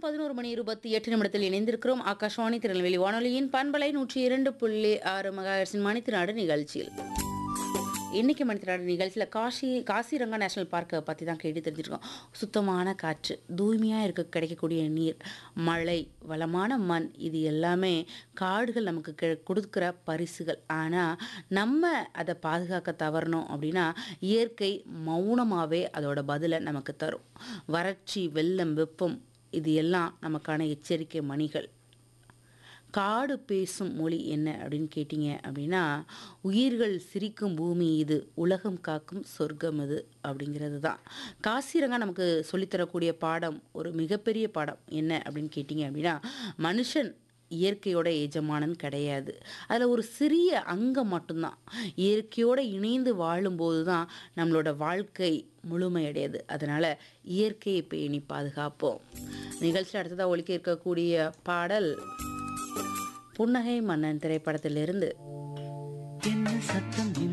நேரம் 11:28 இணைந்திருக்கிறோம். ஆகாஷ்வாணி திருநெல்வேலி வானொலியின் பண்பலை 102.6 மெகாஹெர்ட்ஸின் மணித்திராடு நிகழ்ச்சியில். இன்னைக்கு மணித்திராடு நிகழ்ச்சியில் காசிரங்கா நேஷனல் பார்க்கை பற்றி தான் கேட்டு தெரிஞ்சிருக்கோம். சுத்தமான காற்று, தூய்மையாக கிடைக்கக்கூடிய நீர், மழை, வளமான மண், இது எல்லாமே காடுகள் நமக்கு கொடுக்குற பரிசுகள். ஆனால் நம்ம அதை பாதுகாக்க தவறணும் அப்படின்னா இயற்கை மௌனமாகவே அதோட பதிலை நமக்கு தரும். வறட்சி, வெள்ளம், வெப்பம், இது எல்லாம் நமக்கான எச்சரிக்கை மணிகள். காடு பேசும் மொழி என்ன அப்படின்னு கேட்டிங்க அப்படின்னா, உயிர்கள் சிரிக்கும் பூமி இது, உலகம் காக்கும் சொர்க்கம் இது அப்படிங்கிறது தான். காசிரங்கா நமக்கு சொல்லித்தரக்கூடிய பாடம் ஒரு மிகப்பெரிய பாடம். என்ன அப்படின்னு கேட்டிங்க அப்படின்னா, மனுஷன் இயற்கையோட எஜமானன் கிடையாது. அதில் ஒரு சிறிய அங்கம் மட்டும்தான். இயற்கையோடு இணைந்து வாழும்போது தான் நம்மளோட வாழ்க்கை முழுமையடையாது. அதனால் இயற்கையை பேணி பாதுகாப்போம். நிகழ்ச்சியில் அடுத்ததாக ஒலிக்க இருக்கக்கூடிய பாடல் புன்னகை மன்னன் திரைப்படத்திலிருந்து. என்ன சத்தம்